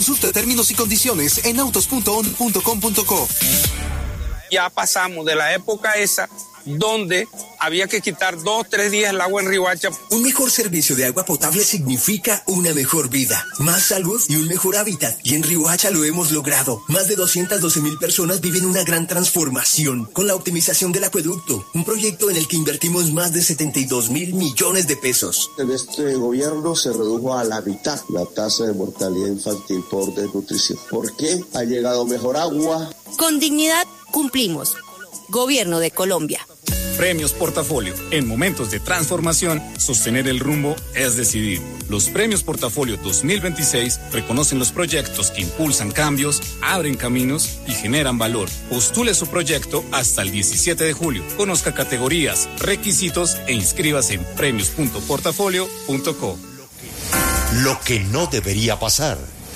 Consulta términos y condiciones en autos.on.com.co. Ya pasamos de la época esa donde había que quitar 2 o 3 días el agua en Riohacha. Un mejor servicio de agua potable significa una mejor vida, más salud y un mejor hábitat. Y en Riohacha lo hemos logrado. Más de 212,000 personas viven una gran transformación con la optimización del acueducto. Un proyecto en el que invertimos más de 72,000 millones de pesos. En este gobierno se redujo a la mitad la tasa de mortalidad infantil por desnutrición. ¿Por qué? Ha llegado mejor agua. Con dignidad cumplimos. Gobierno de Colombia. Premios Portafolio. En momentos de transformación, sostener el rumbo es decidir. Los Premios Portafolio 2026 reconocen los proyectos que impulsan cambios, abren caminos y generan valor. Postule su proyecto hasta el 17 de julio. Conozca categorías, requisitos e inscríbase en premios.portafolio.co. Lo que no debería pasar.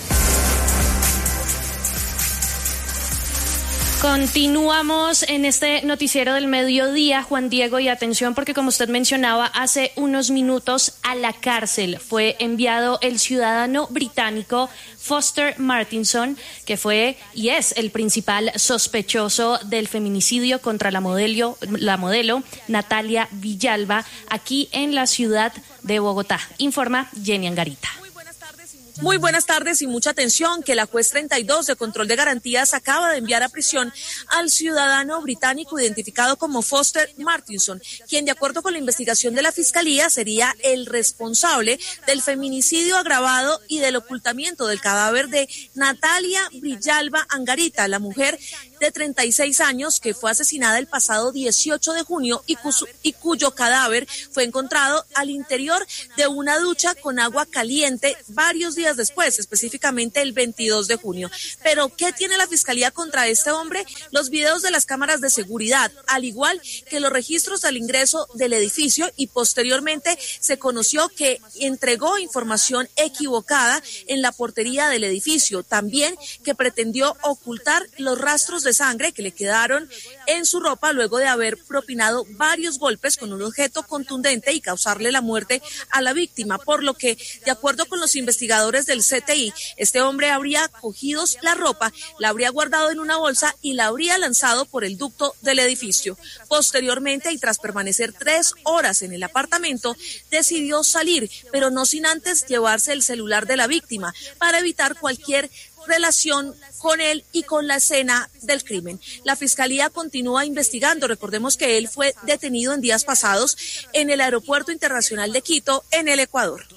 Continuamos en este noticiero del mediodía, Juan Diego, y atención porque como usted mencionaba hace unos minutos, a la cárcel fue enviado el ciudadano británico Foster Martinson, que fue y es el principal sospechoso del feminicidio contra la modelo Natalia Villalba, aquí en la ciudad de Bogotá. Informa Jenny Angarita. Muy buenas tardes y mucha atención que la juez 32 de control de garantías acaba de enviar a prisión al ciudadano británico identificado como Foster Martinson, quien de acuerdo con la investigación de la Fiscalía sería el responsable del feminicidio agravado y del ocultamiento del cadáver de Natalia Villalba Angarita, la mujer de 36 años que fue asesinada el pasado 18 de junio y cuyo cadáver fue encontrado al interior de una ducha con agua caliente varios días después, específicamente el 22 de junio. Pero, ¿qué tiene la Fiscalía contra este hombre? Los videos de las cámaras de seguridad, al igual que los registros al ingreso del edificio, y posteriormente se conoció que entregó información equivocada en la portería del edificio. También que pretendió ocultar los rastros de sangre que le quedaron en su ropa luego de haber propinado varios golpes con un objeto contundente y causarle la muerte a la víctima, por lo que, de acuerdo con los investigadores del CTI, este hombre habría cogido la ropa, la habría guardado en una bolsa y la habría lanzado por el ducto del edificio. Posteriormente, y tras permanecer 3 horas en el apartamento, decidió salir, pero no sin antes llevarse el celular de la víctima para evitar cualquier relación con él y con la escena del crimen. La Fiscalía continúa investigando. Recordemos que él fue detenido en días pasados en el Aeropuerto Internacional de Quito, en el Ecuador.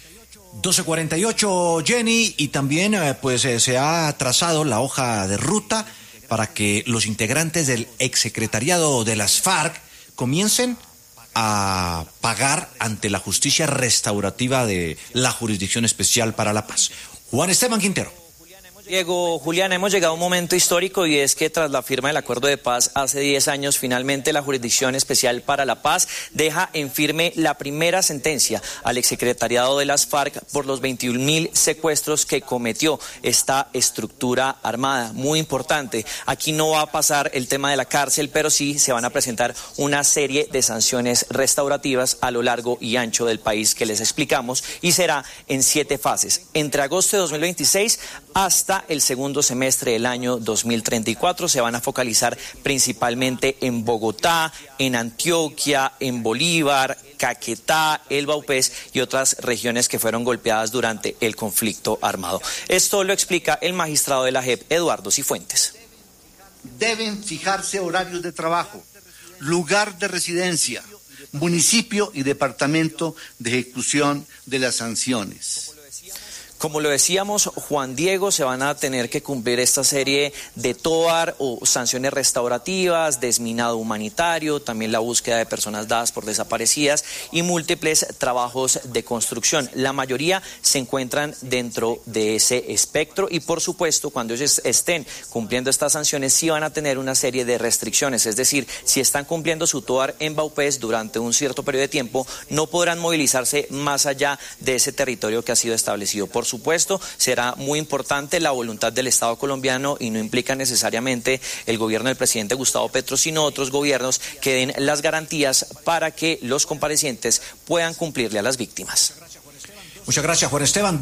12:48, Jenny, y también se ha trazado la hoja de ruta para que los integrantes del exsecretariado de las FARC comiencen a pagar ante la justicia restaurativa de la Jurisdicción Especial para la Paz. Juan Esteban Quintero. Diego, Julián, hemos llegado a un momento histórico y es que tras la firma del acuerdo de paz hace 10 años, finalmente la Jurisdicción Especial para la Paz deja en firme la primera sentencia al exsecretariado de las FARC por los 21,000 secuestros que cometió esta estructura armada. Muy importante, aquí no va a pasar el tema de la cárcel, pero sí se van a presentar una serie de sanciones restaurativas a lo largo y ancho del país que les explicamos, y será en 7 fases, entre agosto de 2026 hasta el segundo semestre del año 2034. Se van a focalizar principalmente en Bogotá, en Antioquia, en Bolívar, Caquetá, el Vaupés y otras regiones que fueron golpeadas durante el conflicto armado. Esto lo explica el magistrado de la JEP, Eduardo Cifuentes. Deben fijarse horarios de trabajo, lugar de residencia, municipio y departamento de ejecución de las sanciones. Como lo decíamos, Juan Diego, se van a tener que cumplir esta serie de TOAR o sanciones restaurativas, desminado humanitario, también la búsqueda de personas dadas por desaparecidas y múltiples trabajos de construcción. La mayoría se encuentran dentro de ese espectro y, por supuesto, cuando ellos estén cumpliendo estas sanciones, sí van a tener una serie de restricciones. Es decir, si están cumpliendo su TOAR en Vaupés durante un cierto periodo de tiempo, no podrán movilizarse más allá de ese territorio que ha sido establecido. Por supuesto, será muy importante la voluntad del Estado colombiano y no implica necesariamente el gobierno del presidente Gustavo Petro, sino otros gobiernos que den las garantías para que los comparecientes puedan cumplirle a las víctimas. Muchas gracias, Juan Esteban.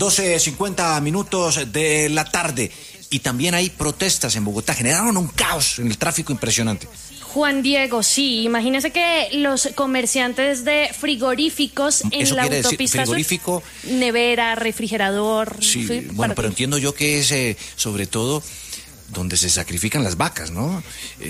12:50 de la tarde. Y también hay protestas en Bogotá. Generaron un caos en el tráfico impresionante. Juan Diego, sí, imagínese que los comerciantes de frigoríficos en la autopista frigorífico, nevera, refrigerador. Sí, bueno, pero entiendo yo que es sobre todo donde se sacrifican las vacas, ¿no?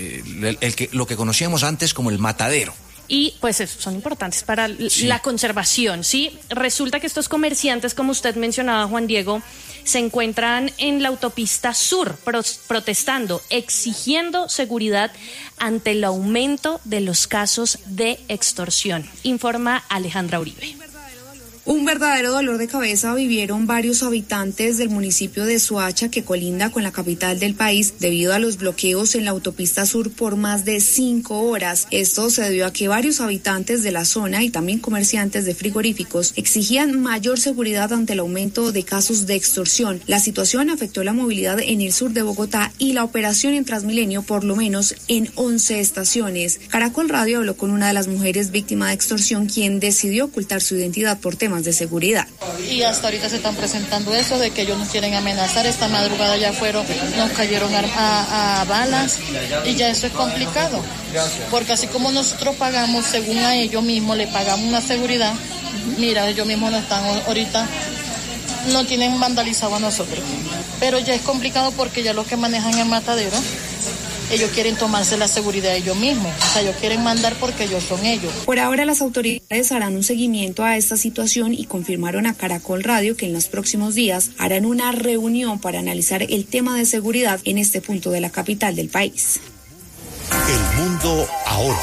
Lo que conocíamos antes como el matadero. Y pues son importantes para la conservación, ¿sí? Resulta que estos comerciantes, como usted mencionaba, Juan Diego, se encuentran en la autopista sur protestando, exigiendo seguridad ante el aumento de los casos de extorsión. Informa Alejandra Uribe. Un verdadero dolor de cabeza vivieron varios habitantes del municipio de Soacha, que colinda con la capital del país, debido a los bloqueos en la autopista sur por más de 5 horas. Esto se debió a que varios habitantes de la zona y también comerciantes de frigoríficos exigían mayor seguridad ante el aumento de casos de extorsión. La situación afectó la movilidad en el sur de Bogotá y la operación en Transmilenio, por lo menos en 11 estaciones. Caracol Radio habló con una de las mujeres víctimas de extorsión, quien decidió ocultar su identidad por temas de seguridad. Y hasta ahorita se están presentando eso de que ellos nos quieren amenazar. Esta madrugada ya nos cayeron a balas y ya eso es complicado. Porque así como nosotros pagamos, según a ellos mismos le pagamos una seguridad, mira, ellos mismos no están ahorita, no tienen vandalizado a nosotros. Pero ya es complicado porque ya los que manejan el matadero, ellos quieren tomarse la seguridad ellos mismos, o sea, ellos quieren mandar porque ellos son ellos. Por ahora las autoridades harán un seguimiento a esta situación y confirmaron a Caracol Radio que en los próximos días harán una reunión para analizar el tema de seguridad en este punto de la capital del país. El mundo ahora.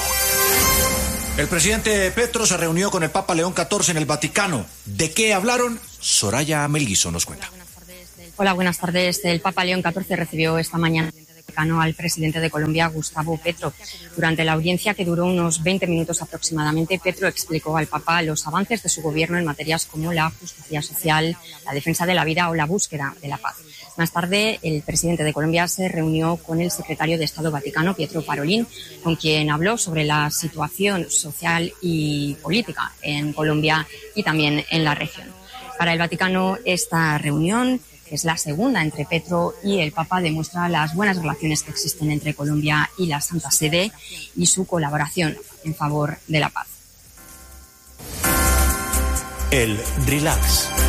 El presidente Petro se reunió con el Papa León XIV en el Vaticano. ¿De qué hablaron? Soraya Melguizo nos cuenta. Hola, buenas tardes. El Papa León XIV recibió esta mañana al presidente de Colombia, Gustavo Petro. Durante la audiencia, que duró unos 20 minutos aproximadamente, Petro explicó al Papa los avances de su gobierno en materias como la justicia social, la defensa de la vida o la búsqueda de la paz. Más tarde, el presidente de Colombia se reunió con el secretario de Estado Vaticano, Pietro Parolin, con quien habló sobre la situación social y política en Colombia y también en la región. Para el Vaticano, esta reunión, que es la segunda entre Petro y el Papa, demuestra las buenas relaciones que existen entre Colombia y la Santa Sede y su colaboración en favor de la paz. El relax.